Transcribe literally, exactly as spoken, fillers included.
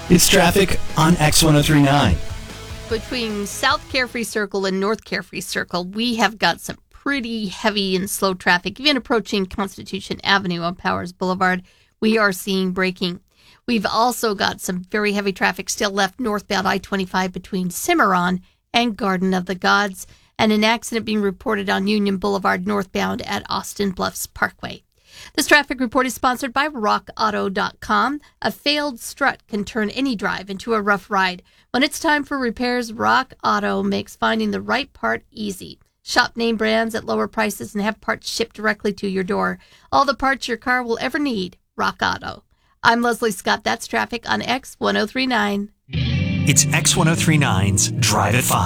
It's traffic on X ten thirty-nine. Between South Carefree Circle and North Carefree Circle, we have got some pretty heavy and slow traffic. Even approaching Constitution Avenue on Powers Boulevard, we are seeing braking. We've also got some very heavy traffic still left northbound I twenty-five between Cimarron and Garden of the Gods, and an accident being reported on Union Boulevard northbound at Austin Bluffs Parkway. This traffic report is sponsored by rock auto dot com. A failed strut can turn any drive into a rough ride. When it's time for repairs, Rock Auto makes finding the right part easy. Shop name brands at lower prices and have parts shipped directly to your door. All the parts your car will ever need. Rock Auto. I'm Leslie Scott. That's traffic on X ten thirty-nine. It's X ten thirty-nine's Drive at five.